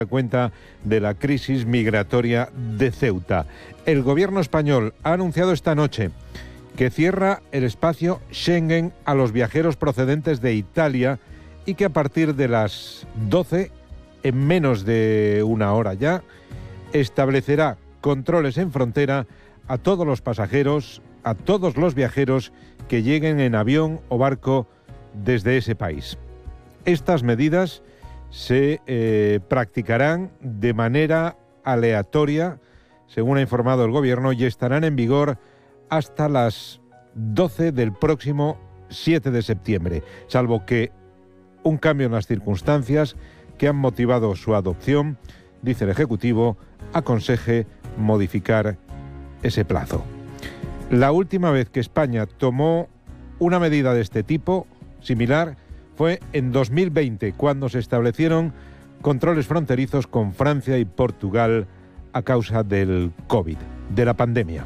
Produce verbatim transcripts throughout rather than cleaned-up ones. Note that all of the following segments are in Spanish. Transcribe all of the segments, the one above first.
cuenta de la crisis migratoria de Ceuta. El gobierno español ha anunciado esta noche que cierra el espacio Schengen a los viajeros procedentes de Italia y que a partir de las doce, en menos de una hora ya, establecerá controles en frontera a todos los pasajeros, a todos los viajeros que lleguen en avión o barco desde ese país. Estas medidas se eh, practicarán de manera aleatoria, según ha informado el gobierno, y estarán en vigor hasta las doce del próximo siete de septiembre, salvo que un cambio en las circunstancias que han motivado su adopción, dice el Ejecutivo, aconseje modificar ese plazo. La última vez que España tomó una medida de este tipo, similar, fue en dos mil veinte, cuando se establecieron controles fronterizos con Francia y Portugal a causa del COVID, de la pandemia.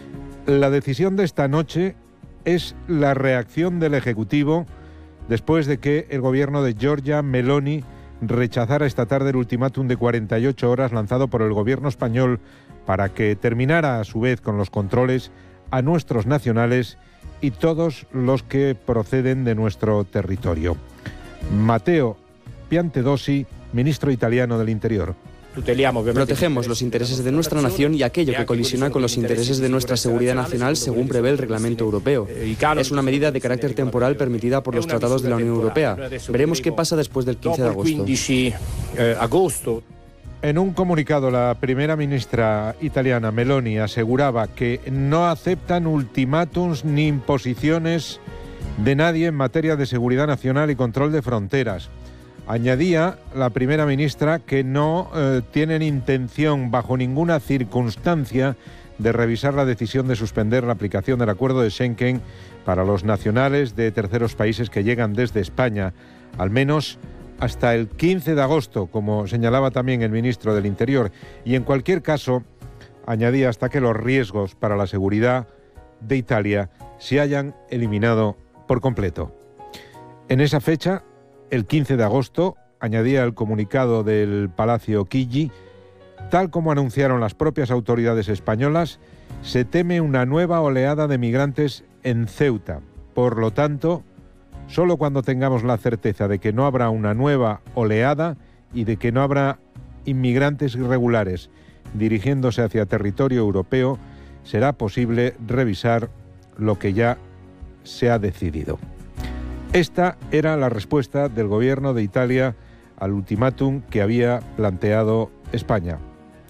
La decisión de esta noche es la reacción del Ejecutivo después de que el gobierno de Giorgia Meloni rechazara esta tarde el ultimátum de cuarenta y ocho horas lanzado por el gobierno español para que terminara a su vez con los controles a nuestros nacionales y todos los que proceden de nuestro territorio. Matteo Piantedosi, ministro italiano del Interior. Protegemos los intereses de nuestra nación y aquello que colisiona con los intereses de nuestra seguridad nacional según prevé el reglamento europeo. Es una medida de carácter temporal permitida por los tratados de la Unión Europea. Veremos qué pasa después del quince de agosto. En un comunicado, la primera ministra italiana, Meloni, aseguraba que no aceptan ultimátums ni imposiciones de nadie en materia de seguridad nacional y control de fronteras. Añadía la primera ministra que no eh, tienen intención, bajo ninguna circunstancia, de revisar la decisión de suspender la aplicación del acuerdo de Schengen para los nacionales de terceros países que llegan desde España, al menos hasta el quince de agosto, como señalaba también el ministro del Interior. Y en cualquier caso, añadía, hasta que los riesgos para la seguridad de Italia se hayan eliminado por completo. En esa fecha, el quince de agosto, añadía el comunicado del Palacio Chigi, tal como anunciaron las propias autoridades españolas, se teme una nueva oleada de migrantes en Ceuta. Por lo tanto, solo cuando tengamos la certeza de que no habrá una nueva oleada y de que no habrá inmigrantes irregulares dirigiéndose hacia territorio europeo, será posible revisar lo que ya se ha decidido. Esta era la respuesta del gobierno de Italia al ultimátum que había planteado España.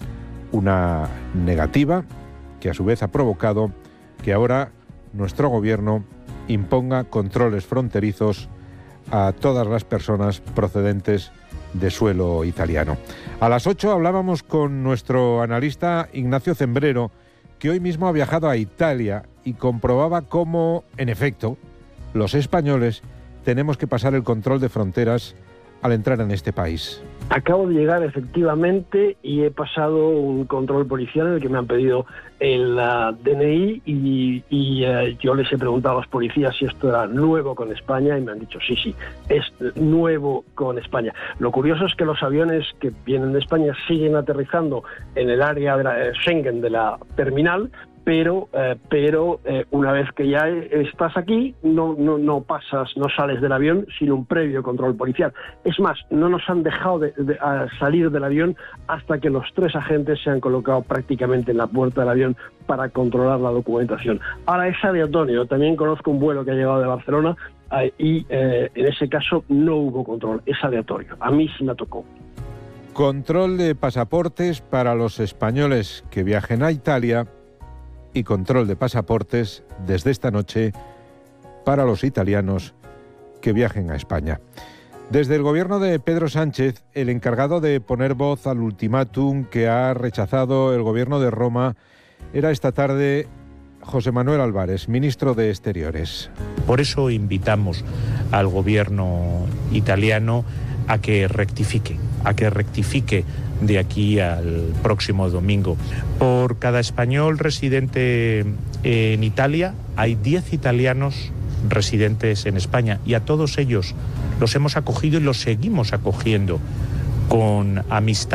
Una negativa que a su vez ha provocado que ahora nuestro gobierno imponga controles fronterizos a todas las personas procedentes de suelo italiano. A las ocho hablábamos con nuestro analista Ignacio Zembrero, que hoy mismo ha viajado a Italia y comprobaba cómo, en efecto, los españoles tenemos que pasar el control de fronteras al entrar en este país. Acabo de llegar efectivamente y he pasado un control policial en el que me han pedido el uh, D N I y, y uh, yo les he preguntado a los policías si esto era nuevo con España y me han dicho sí, sí, es nuevo con España. Lo curioso es que los aviones que vienen de España siguen aterrizando en el área de la, eh, Schengen de la terminal, pero eh, pero eh, una vez que ya estás aquí no, no, no pasas, no sales del avión sin un previo control policial. Es más, no nos han dejado de, de, a salir del avión hasta que los tres agentes se han colocado prácticamente en la puerta del avión para controlar la documentación. Ahora es aleatorio. También conozco un vuelo que ha llegado de Barcelona eh, y eh, en ese caso no hubo control, es aleatorio. A mí sí me tocó. Control de pasaportes para los españoles que viajen a Italia y control de pasaportes desde esta noche para los italianos que viajen a España. Desde el gobierno de Pedro Sánchez, el encargado de poner voz al ultimátum que ha rechazado el gobierno de Roma era esta tarde José Manuel Álvarez, ministro de Exteriores. Por eso invitamos al gobierno italiano a que rectifique, a que rectifique de aquí al próximo domingo. Por cada español residente en Italia hay diez italianos residentes en España y a todos ellos los hemos acogido y los seguimos acogiendo con amistad.